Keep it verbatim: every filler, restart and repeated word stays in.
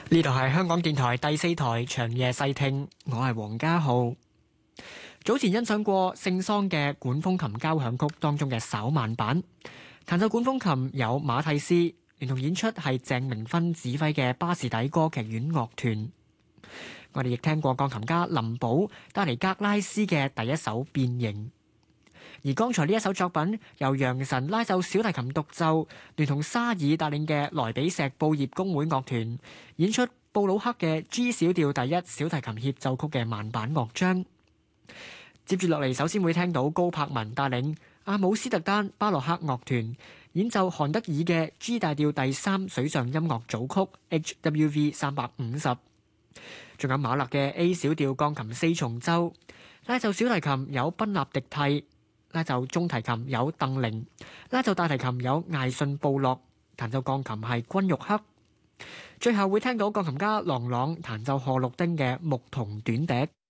呢度係香港電台第四台長夜細聽，我係黃家浩。早前欣賞過聖桑嘅管風琴交響曲當中嘅稍慢版，彈奏管風琴有馬蒂斯，連同演出係鄭明芬指揮嘅巴士底歌劇院樂團。我哋亦聽過鋼琴家林寶帶嚟格拉斯嘅第一首變形。而剛才呢一首作品由楊晨拉奏小提琴獨奏，聯同沙爾帶領嘅萊比錫布葉公會樂團演出布魯克嘅 G 小調第一小提琴協奏曲嘅慢板樂章。接住落嚟，首先會聽到高柏文帶領阿姆斯特丹巴洛克樂團演奏韓德爾嘅 G 大調第三水上音樂組曲 H W V 三百五十，仲有馬勒嘅 A 小調鋼琴四重奏，拉奏小提琴有賓納迪蒂，拉奏中提琴有鄧玲，拉奏大提琴有艾信布洛，彈奏鋼琴係君玉克。最後會聽到鋼琴家郎朗彈奏賀綠丁嘅牧童短笛。